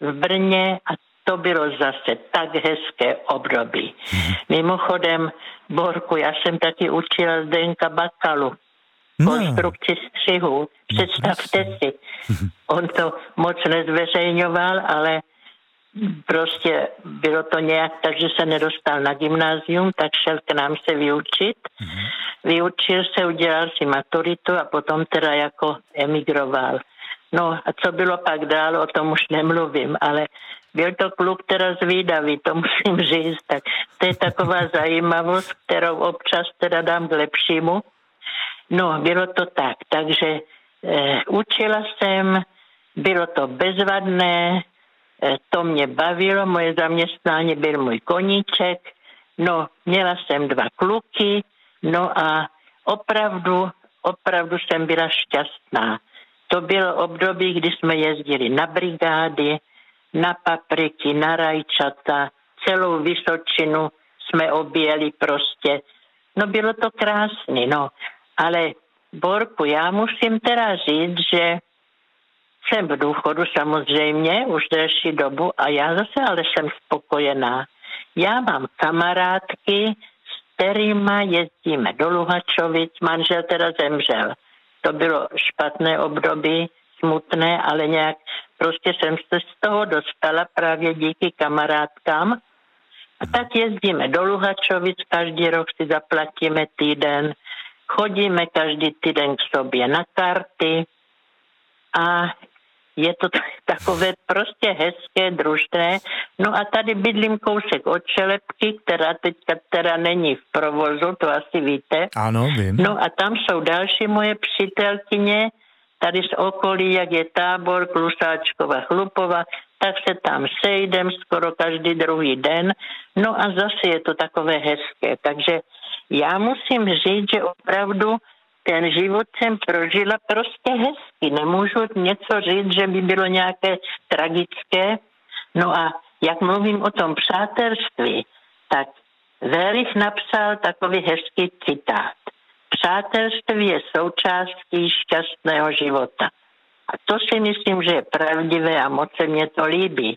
v Brně a to bylo zase tak hezké období. Mimochodem, Borku, já jsem taky učila Zdenka Bakalu konstrukci střihu. Představte si. On to moc nezveřejňoval, ale prostě bylo to nějak tak, že se nedostal na gymnázium, tak šel k nám se vyučit. Vyučil se, udělal si maturitu a potom teda jako emigroval. No a co bylo pak dál, o tom už nemluvím, ale byl to kluk teda zvídavý, to musím říct, tak to je taková zajímavost, kterou občas teda dám k lepšímu. No, bylo to tak, takže učila jsem, bylo to bezvadné, to mě bavilo, moje zaměstnání byl můj koníček, no, měla jsem 2 kluky, no a opravdu jsem byla šťastná. To bylo období, kdy jsme jezdili na brigády, na papriky, na rajčata, celou Vysočinu jsme objeli prostě. No bylo to krásný, no. Ale Borku, já musím teda říct, že jsem v důchodu samozřejmě už delší dobu a já zase ale jsem spokojená. Já mám kamarádky, s kterýma jezdíme do Luhačovic, manžel teda zemřel. To bylo špatné období, smutné, ale nějak prostě jsem se z toho dostala právě díky kamarádkám. A tak jezdíme do Luhačovic, každý rok si zaplatíme týden, chodíme každý týden k sobě na karty a je to takové prostě hezké, družné. No a tady bydlím kousek od Čelepky, která teďka teda není v provozu, to asi víte. Ano, vím. No a tam jsou další moje přítelkyně, tady z okolí, jak je Tábor, Klusáčkova, Chlupova, tak se tam sejdem skoro každý druhý den. No a zase je to takové hezké. Takže já musím říct, že opravdu ten život jsem prožila prostě hezky. Nemůžu něco říct, že by bylo nějaké tragické. No a jak mluvím o tom přátelství, tak Vérich napsal takový hezký citát. Přátelství je součástí šťastného života. A to si myslím, že je pravdivé a moc se mně to líbí.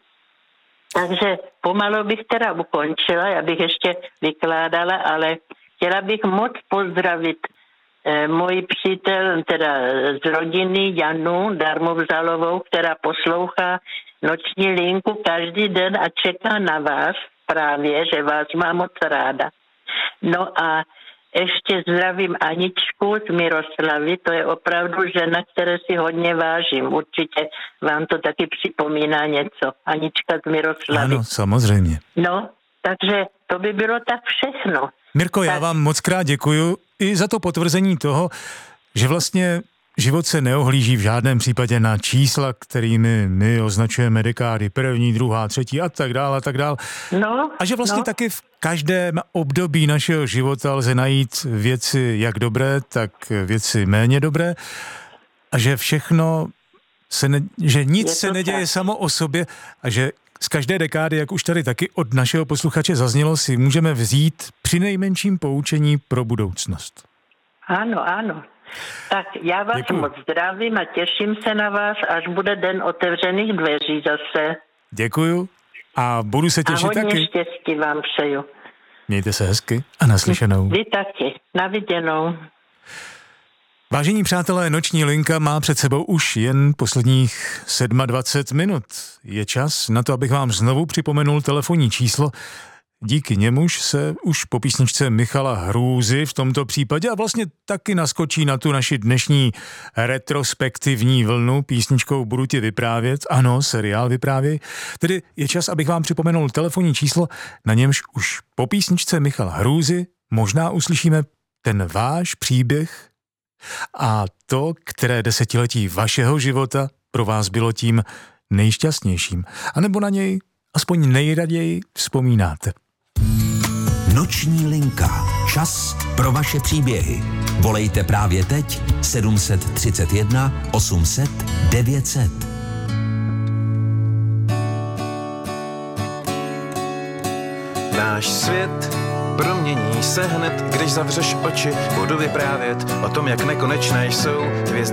Takže pomalu bych teda ukončila, já bych ještě vykládala, ale chtěla bych moc pozdravit moji přítel, teda z rodiny Janu Darmovzalovou, která poslouchá Noční linku každý den a čeká na vás právě, že vás má moc ráda. No a ještě zdravím Aničku z Miroslavy, to je opravdu žena, které si hodně vážím. Určitě vám to taky připomíná něco. Anička z Miroslavy. Ano, samozřejmě. No, takže to by bylo tak všechno. Mirko, já vám moc krát děkuju i za to potvrzení toho, že vlastně život se neohlíží v žádném případě na čísla, kterými my označujeme dekády, 1., 2., 3. a tak dále, a tak dále. No, a že vlastně taky v každém období našeho života lze najít věci jak dobré, tak věci méně dobré a že všechno že nic se neděje samo o sobě a že z každé dekády, jak už tady taky od našeho posluchače zaznělo, si můžeme vzít přinejmenším poučení pro budoucnost. Ano, ano. Tak já vás moc zdravím a těším se na vás, až bude den otevřených dveří zase. Děkuju a budu se těšit taky. A hodně štěstí vám přeju. Mějte se hezky a naslyšenou. Vy taky. Na viděnou. Vážení přátelé, Noční linka má před sebou už jen posledních 27 minut. Je čas na to, abych vám znovu připomenul telefonní číslo. Díky němuž se už po písničce Michala Hrůzy v tomto případě a vlastně taky naskočí na tu naši dnešní retrospektivní vlnu písničkou Budu ti vyprávět. Ano, seriál Vyprávěj. Tedy je čas, abych vám připomenul telefonní číslo, na němž už po písničce Michala Hrůzy možná uslyšíme ten váš příběh a to, které desetiletí vašeho života pro vás bylo tím nejšťastnějším, anebo na něj aspoň nejraději vzpomínáte. Noční linka. Čas pro vaše příběhy. Volejte právě teď 731 800 900. Náš svět promění se hned, když zavřeš oči. Budu vyprávět o tom, jak nekonečné jsou hvězdy